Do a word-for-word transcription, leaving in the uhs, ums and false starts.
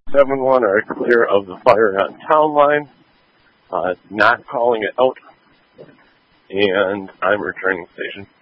seven one are clear of the fire on town line, uh, not calling it out, and I'm returning station.